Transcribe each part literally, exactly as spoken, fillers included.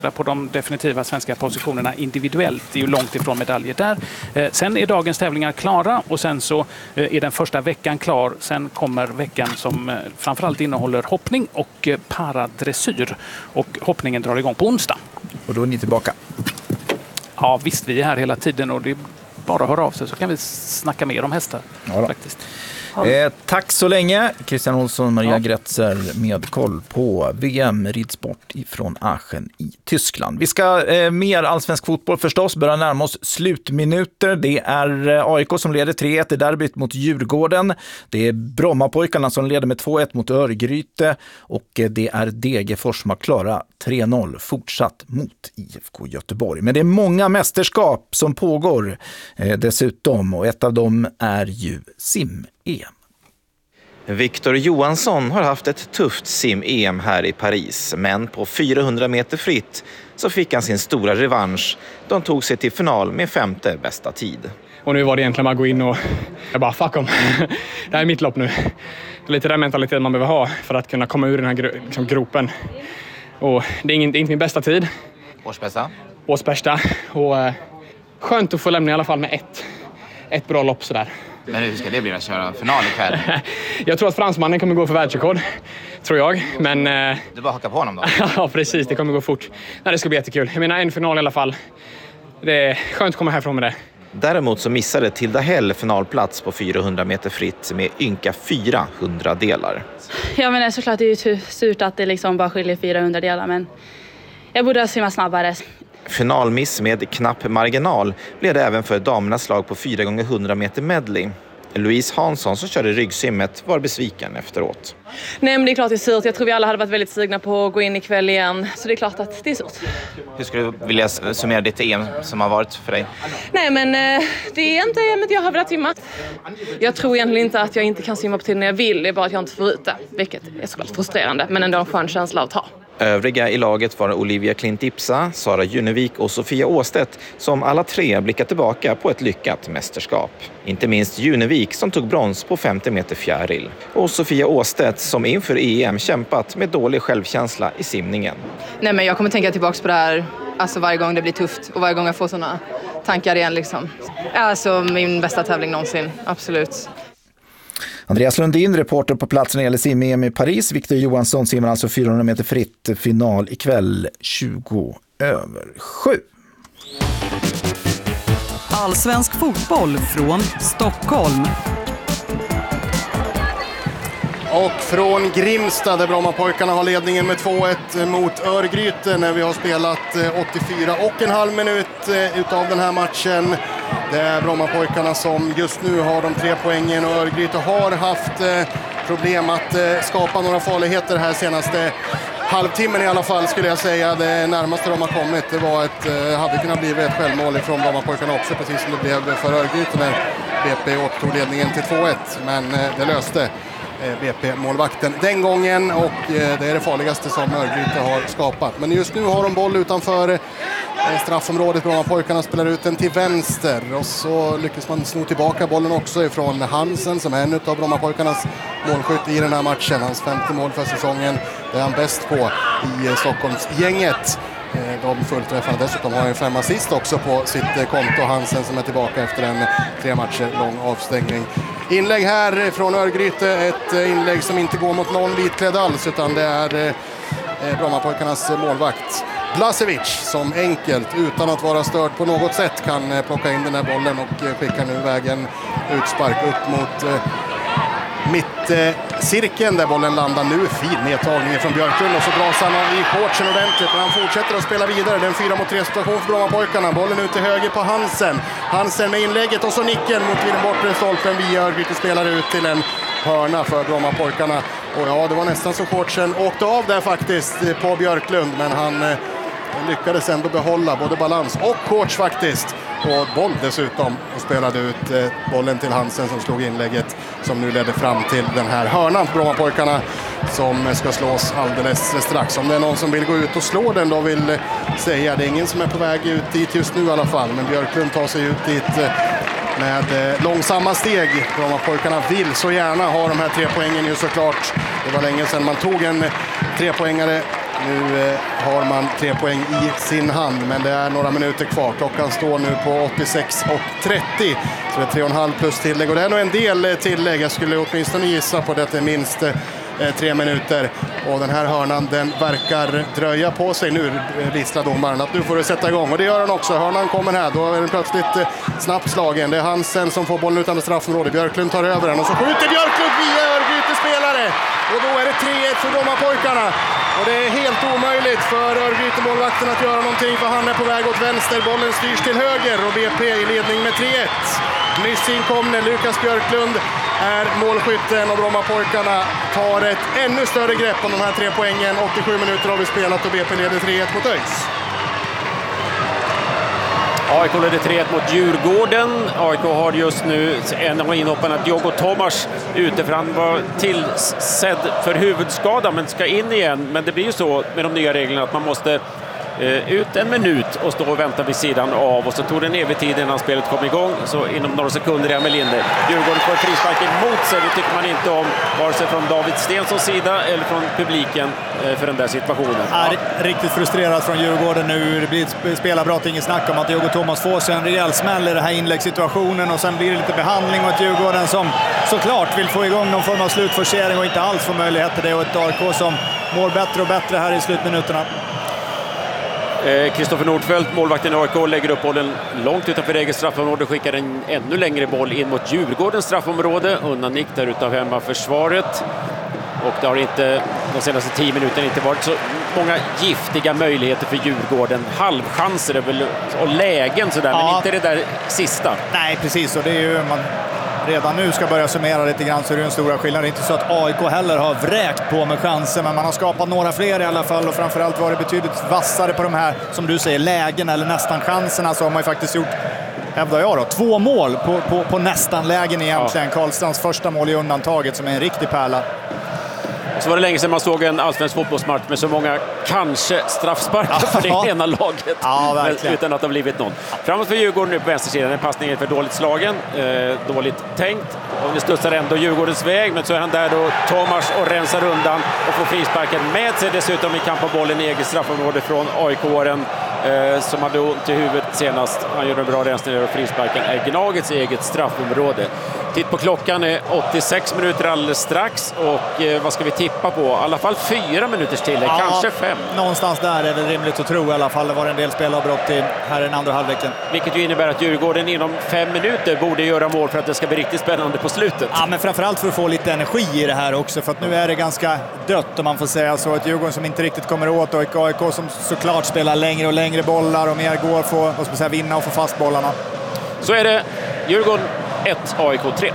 på de definitiva svenska positionerna individuellt. Det är ju långt ifrån medaljer där. Eh, sen är dagens tävlingar klara och sen så eh, är den första veckan klar. Sen kommer veckan som eh, framförallt innehåller hoppning och eh, paradressyr. Och hoppningen drar igång på onsdag. Och då är ni tillbaka? Ja visst, vi är här hela tiden och det är bara att höra av sig så kan vi snacka mer om hästar. Ja faktiskt. Eh, tack så länge Christian Olsson, Maria ja. Gretzer med koll på V M ridsport från Aachen i Tyskland. Vi ska eh, mer allsvensk fotboll förstås, börja närma oss slutminuter. Det är eh, A I K som leder tre ett i derbyt mot Djurgården. Det är Brommapojkarna som leder med två ett mot Örgryte och eh, det är Degerfors som har klara tre noll fortsatt mot I F K Göteborg. Men det är många mästerskap som pågår eh, dessutom och ett av dem är ju sim E M. Viktor Johansson har haft ett tufft sim-E M här i Paris, men på fyrahundra meter fritt så fick han sin stora revansch. De tog sig till final med femte bästa tid. Och nu var det egentligen bara att gå in och jag bara fuck om. Det här är mitt lopp nu. Det är lite den mentaliteten man behöver ha för att kunna komma ur den här liksom, gropen. Och det är, ingen, det är inte min bästa tid. Årsbästa? Årsbästa. Och eh, skönt att få lämna i alla fall med ett, ett bra lopp sådär. Men hur ska det bli att köra final ikväll? Jag tror att fransmannen kommer gå för världsrekord, tror jag. Men, eh... Du bara hakar på honom då? Ja, precis. Det kommer gå fort. Nej, det ska bli jättekul. Jag menar, en final i alla fall. Det är skönt att komma härifrån med det. Däremot så missade Tilda Hell finalplats på fyrahundra meter fritt med ynka fyrahundra delar. Ja, men såklart det är ju surt att det liksom bara skiljer fyrahundra delar, men jag borde ha simmat snabbare. Finalmiss med knapp marginal blev det även för damernas slag på fyra gånger hundra meter medley. Louise Hansson som körde ryggsimmet var besviken efteråt. Nej, men det är klart det är surt. Jag tror vi alla hade varit väldigt sugna på att gå in ikväll igen. Så det är klart att det är surt. Hur skulle du vilja summera ditt E M som har varit för dig? Nej, men eh, det är inte E M jag har velat simma. Jag tror egentligen inte att jag inte kan simma på tiden när jag vill. Det är bara att jag inte får ut det. Vilket är såklart frustrerande, men ändå en skön känsla att ha. Övriga i laget var Olivia Klint-Ipsa, Sara Junevik och Sofia Åstedt som alla tre blickar tillbaka på ett lyckat mästerskap. Inte minst Junevik som tog brons på femtio meter fjäril. Och Sofia Åstedt som inför E M kämpat med dålig självkänsla i simningen. Nej, men jag kommer tänka tillbaka på det här alltså varje gång det blir tufft och varje gång jag får sådana tankar igen. Liksom. Alltså min bästa tävling någonsin, absolut. Andreas Lundin, reporter på plats när det gäller sim-E M i Paris. Viktor Johansson simmar alltså fyrahundra meter fritt, final ikväll tjugo över sju. Allsvensk fotboll från Stockholm. Och från Grimstad där Brommapojkarna har ledningen med två ett mot Örgryte när vi har spelat åttiofyra och en halv minut utav den här matchen. Det är Brommapojkarna som just nu har de tre poängen och Örgryte har haft problem att skapa några farligheter här senaste halvtimmen i alla fall skulle jag säga. Det närmaste de har kommit det var ett, hade kunnat bli ett självmål från Brommapojkarna också precis som det blev för Örgryte när B P återtog ledningen till två ett, men det löste B P-målvakten den gången och det är det farligaste som Örgryte har skapat. Men just nu har de boll utanför straffområdet. Brommapojkarna spelar ut den till vänster och så lyckas man sno tillbaka bollen också ifrån Hansen som är en av Brommapojkarnas målskytt i den här matchen. Hans femte mål för säsongen, det är han bäst på i Stockholmsgänget. De fullträffade dessutom har en fem assist också på sitt konto. Hansen som är tillbaka efter en tre matcher lång avstängning. Inlägg här från Örgryte, ett inlägg som inte går mot någon vitklädd alls utan det är Brommapojkarnas målvakt Blasevic som enkelt utan att vara störd på något sätt kan plocka in den här bollen och skicka nu vägen utspark upp mot mittcirkeln där bollen landar nu. Fin nedtagning från Björklund och så dras han i shortsen ordentligt men han fortsätter att spela vidare. Det är en fyra mot tre situation för Brommapojkarna. Bollen ut till höger på Hansen. Hansen med inlägget och så nicken mot vid den bortre stolpen via Örgryte spelar ut till en hörna för Brommapojkarna. Och ja, det var nästan så shortsen åkte av där faktiskt på Björklund men han lyckades ändå behålla både balans och shorts faktiskt. Och boll dessutom och spelade ut eh, bollen till Hansen som slog inlägget som nu ledde fram till den här hörnan för Brommapojkarna som ska slås alldeles strax. Om det är någon som vill gå ut och slå den då vill säga, det är ingen som är på väg ut dit just nu i alla fall, men Björklund tar sig ut dit eh, med eh, långsamma steg. Brommapojkarna vill så gärna ha de här tre poängen ju såklart. Det var länge sedan man tog en trepoängare Nu eh, har man tre poäng i sin hand, men det är några minuter kvar. Klockan står nu på åttiosex och trettio, så det är tre och en halv plus tillägg. Och det är nog en del tillägg, jag skulle åtminstone gissa på det är minst eh, tre minuter. Och den här hörnan, den verkar dröja på sig nu, visslar domaren, att nu får du sätta igång. Och det gör han också, hörnan kommer här, då är den plötsligt eh, snabbt slagen. Det är Hansen som får bollen utanför straffområde, Björklund tar över den och så skjuter Björklund via Örgryte-spelare. Och då är det tre ett för domarpojkarna. Och det är helt omöjligt för Örgryte-målvakten att göra någonting, för han är på väg åt vänster. Bollen styrs till höger och B P i ledning med tre ett. Nyss inkomne Lukas Björklund är målskytten och Brommapojkarna tar ett ännu större grepp om de här tre poängen. åttiosju minuter har vi spelat och B P leder tre ett mot ÖIS. A I K leder tre ett mot Djurgården. A I K har just nu en av inhopparna, Diogo Tomas, ute för han var tillsedd för huvudskada men ska in igen. Men det blir ju så med de nya reglerna att man måste eh, ut en minut och stå och vänta vid sidan av. Och så tog det en evig tid innan spelet kom igång, så inom några sekunder är Melinder. Djurgården får frispark emot sig, det tycker man inte om, vare sig från David Stenssons sida eller från publiken eh, för den där situationen. Ja, riktigt frustrerad från Djurgården nu. Det blir ett spelarbrott, inget snack om att Diogo Tomas får sig en rejäl smäll i den här inläggssituationen och sen blir det lite behandling mot Djurgården som såklart vill få igång någon form av slutforcering och inte alls får möjlighet till det, och ett A I K som mår bättre och bättre här i slutminuterna. Kristoffer Nordfeldt, målvakten i A I K, lägger upp bollen långt utanför eget straffområde och skickar en ännu längre boll in mot Djurgårdens straffområde. Undan nick där utav hemmaförsvaret. Och det har inte de senaste tio minuterna inte varit så många giftiga möjligheter för Djurgården. Halvchanser är väl, och lägen sådär, ja, men inte det där sista. Nej, precis. Och det är ju, man redan nu ska börja summera lite grann, så är det en stora skillnad. Det är inte så att A I K heller har vräkt på med chanser, men man har skapat några fler i alla fall, och framförallt var det betydligt vassare på de här, som du säger, lägen eller nästan chanserna. Så har man ju faktiskt gjort, hävdar jag då, två mål på, på, på nästan lägen egentligen. Ja. Karlstrands första mål i undantaget som är en riktig pärla. Så var det länge sedan man såg en allsvensk fotbollsmatch med så många kanske straffsparkar ja, för det ena laget. Ja, utan att det har blivit någon. Framåt för Djurgården nu på vänstersidan. En passning är för dåligt slagen, eh, dåligt tänkt. Och det studsar ändå Djurgårdens väg, men så är han där då, Tomas, och rensar undan och får frisparken med sig dessutom i kamp på bollen i eget straffområde från A I K-åren. Eh, som hade ont i huvudet senast. Han gjorde en bra rensning och frisparken är Gnagets eget straffområde. Titt på klockan är åttiosex minuter alldeles strax, och eh, vad ska vi tippa på? I alla fall fyra minuters tillägg, ja, kanske fem. Någonstans där är väl rimligt att tro i alla fall. Det var en del spelavbrott i här i den andra halvleken. Vilket ju innebär att Djurgården inom fem minuter borde göra mål för att det ska bli riktigt spännande på slutet. Ja, men framförallt för att få lite energi i det här också, för att nu är det ganska dött om man får säga så. Ett Djurgården som inte riktigt kommer åt, och ett A I K som såklart spelar längre och längre bollar och mer går för att, vad ska man säga, vinna och få fast bollarna. Så är det. Djurgården ett, A I K tre.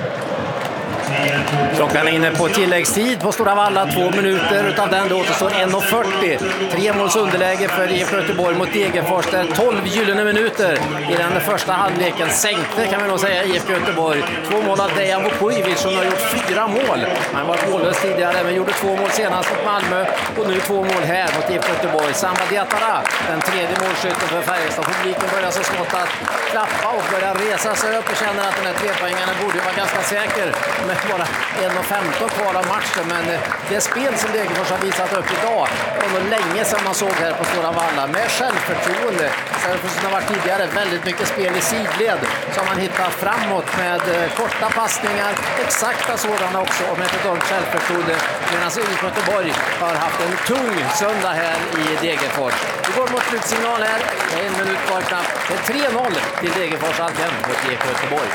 Klockan är inne på tilläggstid på Stora Valla, två minuter utav den då återstår en och fyrtio. Tre måls underläge för I F K Göteborg mot Degerfors, där tolv gyllene minuter i den första halvleken sänkte, kan vi nog säga, I F K Göteborg. Två mål av Dejan Vukovic som har gjort fyra mål. Han var mållös tidigare, men gjorde två mål senast mot Malmö, och nu två mål här mot I F K Göteborg. Samba Diatara, den tredje målskytten för Färjestad. Publiken börjar så smått att klappa och börjar resa sig upp och känner att den här trepoängaren borde vara ganska säker med bara en och femton kvar av matchen, men det spel som Degerfors har visat upp idag var nog länge sedan man såg här på Stora Valla, med självförtroende. Istället för som det har varit tidigare, väldigt mycket spel i sidled, så har man hittat framåt med korta passningar, exakta sådana också, och med ett enormt självförtroende, medan I F K Göteborg har haft en tung söndag här i Degerfors. Vi går mot slutsignal här, det är en minut kvar knappt. Det är tre noll till Degerfors alltjämt mot I F K Göteborg.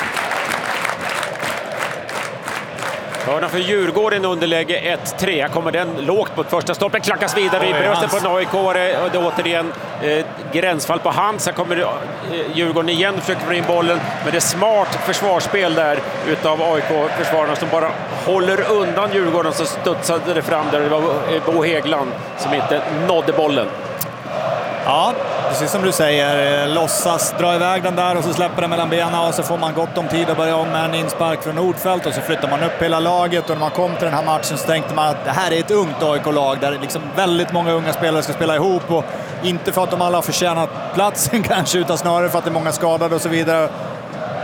Hörna för Djurgården underläge ett tre. Kommer den lågt på första stolpen, klackas vidare i bröstet på en A I K. Det är återigen eh, gränsfall på Hans. Här kommer eh, Djurgården igen och försöker få in bollen. Men det är smart försvarsspel där utav A I K-försvararna som bara håller undan Djurgården, så studsade det fram där. Det var Bo Häggland som inte nådde bollen. Ja, precis som du säger, låtsas dra iväg den där och så släpper den mellan benen, och så får man gott om tid att börja om med en inspark från Nordfeldt, och så flyttar man upp hela laget. Och när man kom till den här matchen så tänkte man att det här är ett ungt A I K-lag där liksom väldigt många unga spelare ska spela ihop, och inte för att de alla har förtjänat platsen kanske, utan snarare för att det är många skadade och så vidare.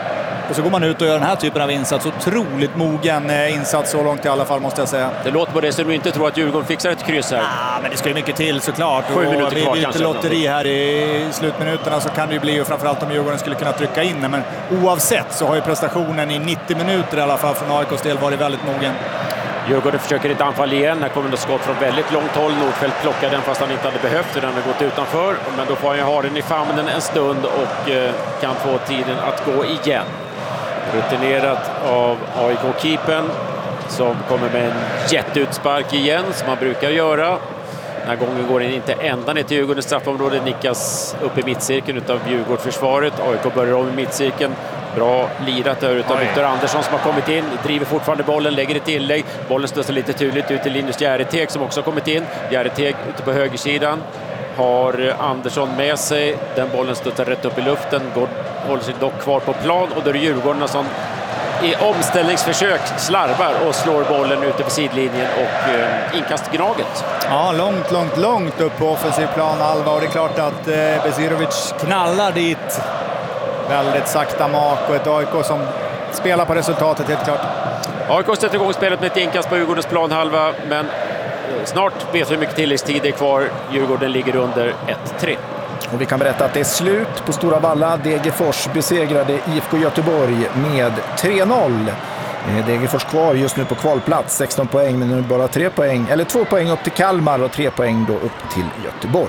Och så går man ut och gör den här typen av insats. Otroligt mogen insats så långt i alla fall, måste jag säga. Det låter på det så du inte tror att Djurgården fixar ett kryss här. Ja, men det ska ju mycket till såklart. Sju minuter och vi kvar är kanske. Lite lotteri här i slutminuterna, så kan det ju bli, och framförallt om Djurgården skulle kunna trycka in. Men oavsett så har ju prestationen i nittio minuter i alla fall från A I K:s del varit väldigt mogen. Djurgården försöker ett anfall igen. Här kommer det skott från väldigt långt håll. Nordfeldt plockar den fast han inte hade behövt. Den har gått utanför. Men då får han ju ha den i famnen en stund och eh, kan få tiden att gå igen. Rutinerat av A I K-keepern som kommer med en jätteutspark igen som man brukar göra. Den här gången går den inte ända ner till Djurgårdens straffområde. Nickas upp i mittcirkeln utav Djurgårdsförsvaret. A I K börjar om i mittcirkeln. Bra lirat där utav Viktor Andersson som har kommit in. Driver fortfarande bollen, lägger ett tillägg. Bollen stöter lite tydligt ut till Linus Järeteg som också har kommit in. Järeteg ute på högersidan. Har Andersson med sig. Den bollen stöter rätt upp i luften. Går, håller sig dock kvar på plan. Och då är det Djurgården som i omställningsförsök slarvar och slår bollen ute på sidlinjen och eh, inkastgnaget. Ja, långt, långt, långt upp på offensiv plan, Alva. Och det är klart att eh, Besirovic knallar dit. Väldigt sakta mak och ett A I K som spelar på resultatet, helt klart. A I K sätter igång spelet med ett inkast på Djurgårdens planhalva, men snart vet vi hur mycket tilläggstid är kvar. Djurgården ligger under ett tre. Och vi kan berätta att det är slut på Stora Valla. Degerfors besegrade I F K Göteborg med tre noll. Degerfors kvar just nu på kvalplats, sexton poäng, men nu bara tre poäng, eller två poäng upp till Kalmar och tre poäng då upp till Göteborg.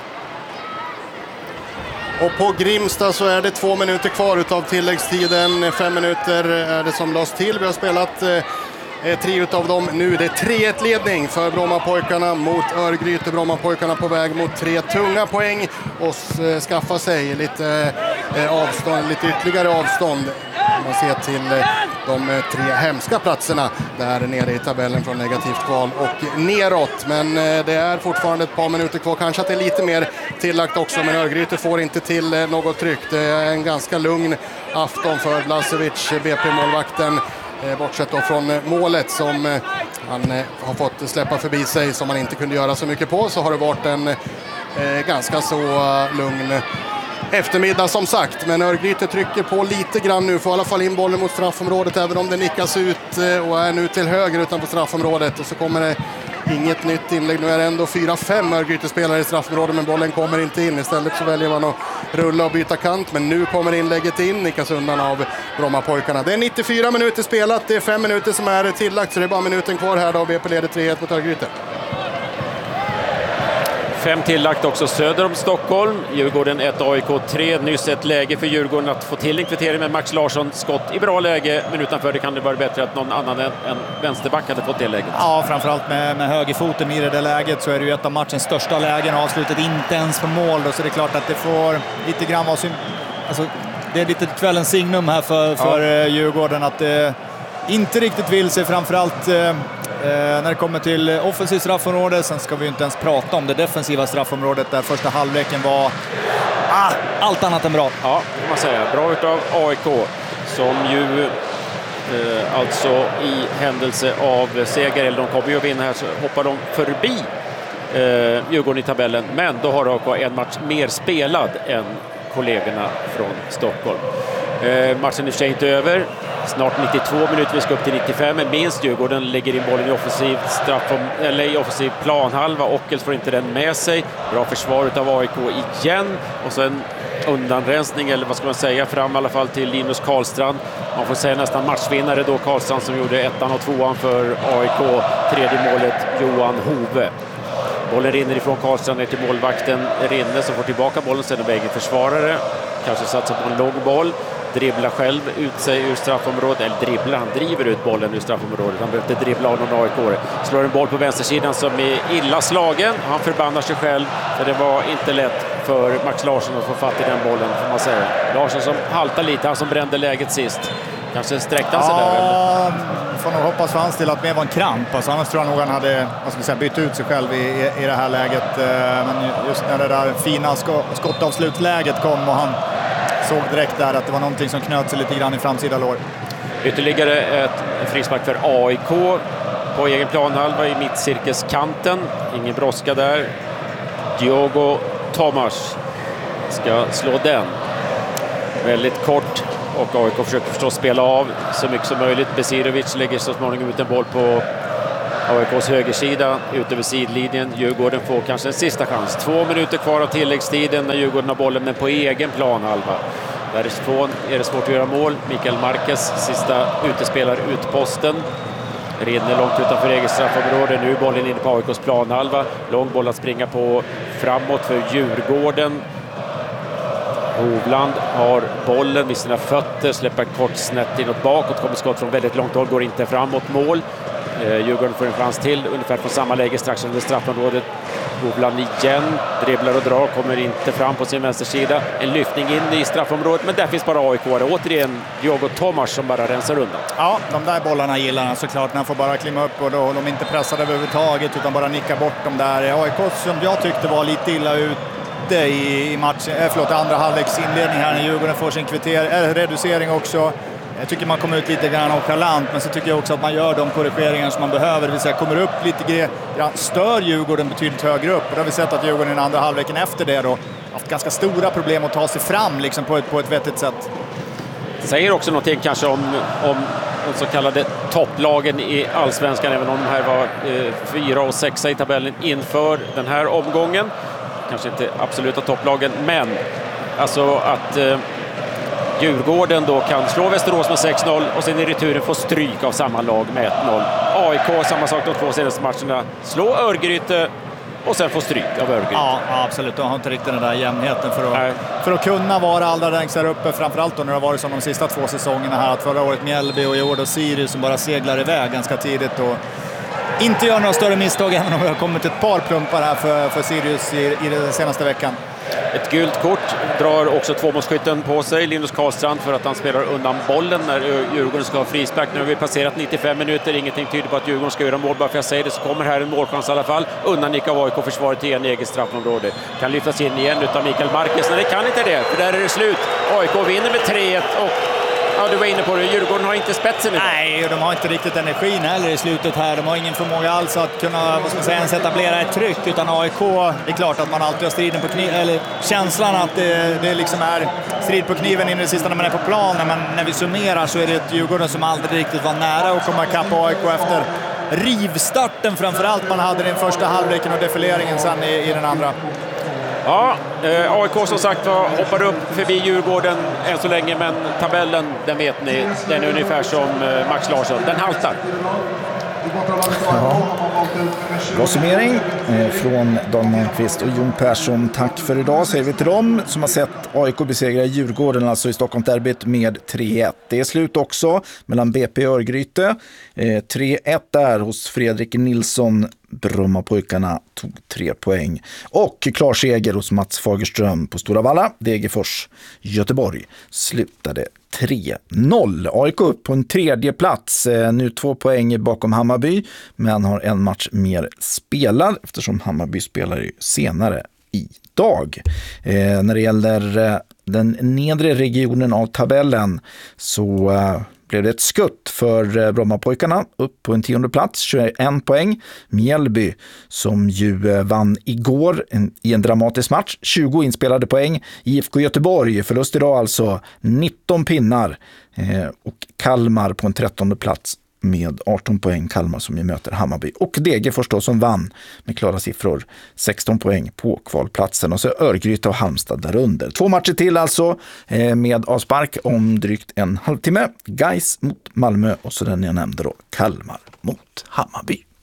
Och på Grimsta så är det två minuter kvar utav tilläggstiden. Fem minuter är det som lades till. Vi har spelat eh, tre utav dem nu. Det är tre ett ledning för Brommapojkarna mot Örgryte. Brommapojkarna på väg mot tre tunga poäng och eh, skaffa sig lite eh, avstånd, lite ytterligare avstånd. Om man ser till eh, de tre hemska platserna där nere i tabellen från negativt kval och neråt. Men eh, det är fortfarande ett par minuter kvar. Kanske att det är lite mer tillagt också, men Örgryte får inte till eh, något tryck. Det är en ganska lugn afton för Blasevic, B P-målvakten. Eh, bortsett då från eh, målet som eh, han eh, har fått släppa förbi sig, som han inte kunde göra så mycket på, så har det varit en eh, ganska så uh, lugn eftermiddag som sagt. Men Örgryte trycker på lite grann nu, får i alla fall in bollen mot straffområdet, även om det nickas ut och är nu till höger utanför straffområdet. Och så kommer det inget nytt inlägg. Nu är det ändå fyra fem Örgryte-spelare i straffområdet, men bollen kommer inte in. Istället så väljer man att rulla och byta kant, men nu kommer inlägget in, nickas undan av Brommapojkarna. Det är nittiofyra minuter spelat, det är fem minuter som är tillagt, så det är bara minuten kvar här då. B P leder tre ett mot Örgryte. Fem tillagt också söder om Stockholm. Djurgården ett, A I K tre. Nyss ett läge för Djurgården att få till en kvittering med Max Larsson. Skott i bra läge, men utanför det kan det vara bättre att någon annan än, än vänsterback hade fått till läget. Ja, framförallt med, med högerfoten i det där läget så är det ju ett av matchens största lägen. Avslutet inte ens för mål då, så det är klart att det får lite grann vara syn... alltså, det är lite kvällens signum här för, för ja. Djurgården att det inte riktigt vill sig, framförallt eh, när det kommer till offensiv straffområde. Sen ska vi ju inte ens prata om det defensiva straffområdet där första halvleken var ah, allt annat än bra. Ja, kan man säga. Bra utav A I K som ju eh, alltså i händelse av seger, eller de kommer ju att vinna här, så hoppar de förbi eh, Djurgården i tabellen. Men då har A I K en match mer spelad än kollegorna från Stockholm. Eh, matchen är för sig inte över. Snart nittiotvå minuter, vi ska upp till nittiofem. Men minst Djurgården lägger in bollen i offensiv straff, eller i offensiv planhalva. Ockels får inte den med sig. Bra försvar av A I K igen. Och så en undanrensning, eller vad ska man säga, fram i alla fall till Linus Karlstrand. Man får säga nästan matchvinnare då, Karlstrand, som gjorde ettan och tvåan för A I K. Tredje målet Johan Hove. Bollen rinner ifrån Karlstrand ner till målvakten Rinne som får tillbaka bollen, sen är egen försvarare. Kanske satsar på en lång boll. Dribblar själv ut sig ur straffområdet, eller dribblar, han driver ut bollen ur straffområdet. Han behöver inte dribbla av någon A I K. Slår en boll på vänstersidan som är illa slagen. Han förbannar sig själv, för det var inte lätt för Max Larsson att få fatt i den bollen, får man säga. Larsson som haltar lite, han som brände läget sist. Kanske sträckte han sig ja, där, eller? Får nog hoppas för hans del att mer var en kramp. Alltså, annars tror jag nog han hade, vad ska vi säga, bytt ut sig själv i, i, i det här läget. Men just när det där fina skottavslutläget kom och han såg direkt där att det var någonting som knöt sig lite grann i framsida lår. Ytterligare ett frispark för A I K på egen planhalva i mittcirkelskanten. Ingen brådska där. Diogo Tomas ska slå den. Väldigt kort och A I K försöker förstås spela av så mycket som möjligt. Besirovic lägger så småningom ut en boll på A I K:s högersida ut över sidlinjen. Djurgården får kanske en sista chans. Två minuter kvar av tilläggstiden när Djurgården har bollen, men på egen plan, Alba. Därifrån är det svårt att göra mål. Mikael Marquez, sista utespelar utposten. Rinner långt utanför eget straffområde. Nu bollen inne på A I K:s planhalva. Lång boll att springa på framåt för Djurgården. Hovland har bollen vid sina fötter, släpper kort snett inåt bakåt, kommer skott från väldigt långt håll, går inte framåt mål. Eh, Djurgården får en chans till, ungefär från samma läge strax under straffområdet. Hovland igen, dribblar och drar, kommer inte fram på sin vänstersida. En lyftning in i straffområdet, men där finns bara A I K. Återigen Diogo Tomas som bara rensar undan. Ja, de där bollarna gillar han såklart när han får bara klimma upp och då de inte pressade överhuvudtaget utan bara nicka bort dem där. A I K som jag tyckte var lite illa ute i matchen, äh, förlåt, andra halvleks inledning här när Djurgården får sin kvitter, äh, reducering också. Jag tycker man kommer ut lite grann nonchalant, men så tycker jag också att man gör de korrigeringar som man behöver. Det vill säga kommer upp lite grann, stör Djurgården betydligt högre upp. Och då har vi sett att Djurgården i den andra halvleken efter det då haft ganska stora problem att ta sig fram liksom på, ett, på ett vettigt sätt. Säger också någonting kanske om, om de så kallade topplagen i Allsvenskan, även om de här var eh, fyra och sexa i tabellen inför den här omgången. Kanske inte absoluta topplagen, men alltså att eh, Djurgården då kan slå Västerås med sex noll och sen i returen får stryk av samma lag med ett noll. A I K samma sak de två senaste matcherna. Slå Örgryte och sen få stryk av Örgryte. Ja, absolut. De har inte riktigt den där jämnheten för att, för att kunna vara allra längst där uppe. Framförallt då när det har varit som de sista två säsongerna här. Att förra året Mjällby och i år då Sirius som bara seglar iväg ganska tidigt och inte gör några större misstag, även om det har kommit ett par plumpar här för, för Sirius i, i den senaste veckan. Ett gult kort drar också tvåmålsskytten på sig, Linus Karlstrand, för att han spelar undan bollen när Djurgården ska ha frispark. Nu har vi passerat nittiofem minuter, ingenting tyder på att Djurgården ska göra mål. Bara för att jag säger det så kommer här en målchans i alla fall. Undan Nick av A I K-försvaret i en eget straffområde. Kan lyftas in igen utav Mikael Marquez. Nej, det kan inte det, för där är det slut. A I K vinner med tre ett och ja, du var inne på det. Djurgården har inte spetsen idag. Nej, de har inte riktigt energin heller i slutet här. De har ingen förmåga alls att kunna, vad ska man säga, ens etablera ett tryck. Utan A I K, det är klart att man alltid har striden på kniven, eller känslan att det, det liksom är strid på kniven in i det sista när man är på planen. Men när vi summerar så är det ett Djurgården som aldrig riktigt var nära att komma ikapp A I K efter rivstarten framförallt man hade den första halvleken och defileringen sen i, i den andra. Ja, eh, A I K som sagt hoppar upp förbi Djurgården än så länge, men tabellen, den vet ni, den är ungefär som eh, Max Larsson. Den haltar. Ja. Bra summering eh, från Dan Malmqvist och Jon Persson. Tack för idag, säger vi till dem som har sett A I K besegra Djurgården alltså i Stockholmsderbyt med tre ett. Det är slut också mellan B P och Örgryte. Eh, tre ett där hos Fredrik Nilsson. Brommapojkarna tog tre poäng. Och klar seger hos Mats Fagerström på Stora Valla. Degerfors Göteborg slutade tre noll. A I K upp på en tredje plats. Nu två poäng bakom Hammarby, men har en match mer spelad eftersom Hammarby spelar ju senare idag. Eh, när det gäller eh, den nedre regionen av tabellen så eh, blev det ett skutt för Brommapojkarna upp på en tionde plats, tjugoen poäng. Mjällby som ju vann igår en, i en dramatisk match, tjugo inspelade poäng. I F K Göteborg, förlust idag alltså, nitton pinnar. Eh, och Kalmar på en trettonde plats med arton poäng, Kalmar som ju möter Hammarby. Och Degerfors då som vann med klara siffror, sexton poäng på kvalplatsen. Och så Örgryte och Halmstad där under. Två matcher till alltså eh, med avspark om drygt en halvtimme. Gais mot Malmö och så den jag nämnde då, Kalmar mot Hammarby.